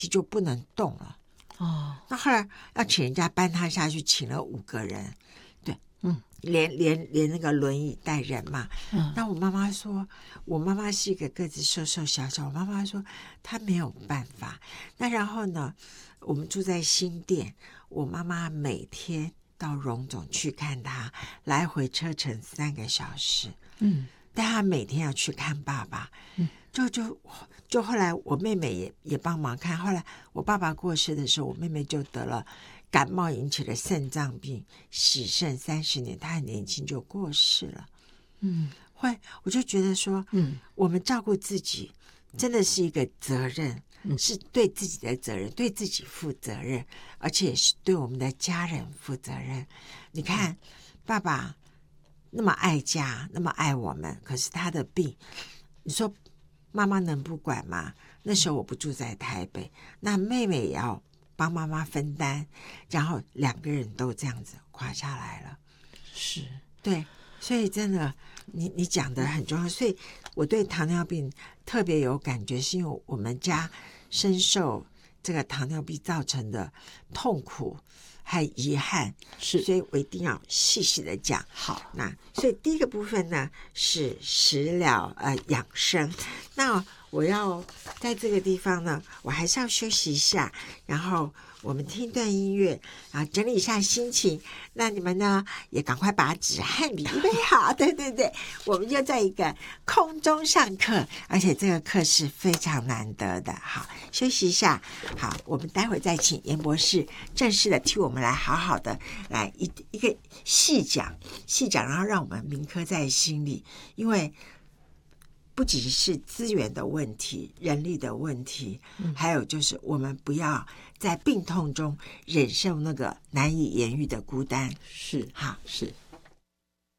就不能动了。那后来要请人家搬他下去，请了5个人，对，连那个轮椅带人嘛。那我妈妈说，我妈妈是一个个子瘦瘦小小，我妈妈说她没有办法。那然后呢，我们住在新店，我妈妈每天到荣总去看他，来回车程3个小时。但他每天要去看爸爸。就后来我妹妹也帮忙看。后来我爸爸过世的时候，我妹妹就得了感冒引起的肾脏病，洗肾30年，她很年轻就过世了。我就觉得说，我们照顾自己真的是一个责任，是对自己的责任，对自己负责任，而且也是对我们的家人负责任。你看，爸爸那么爱家，那么爱我们，可是他的病，你说妈妈能不管吗？那时候我不住在台北，那妹妹也要帮妈妈分担，然后2个人都这样子垮下来了。 是， 对，所以真的你讲的很重要。所以我对糖尿病特别有感觉，是因为我们家深受这个糖尿病造成的痛苦还有遗憾， 是， 所以我一定要细细的讲。 好， 那所以第一个部分呢是食疗养生。那我要在这个地方呢，我还是要休息一下，然后我们听段音乐，然后整理一下心情。那你们呢也赶快把纸和笔预备好。对对对，我们就在一个空中上课，而且这个课是非常难得的。好，休息一下。好，我们待会再请严博士正式的替我们来好好的来一个细讲，然后让我们铭刻在心里。因为不仅是资源的问题，人力的问题，还有就是我们不要在病痛中忍受那个难以言喻的孤单。 是， 好， 是。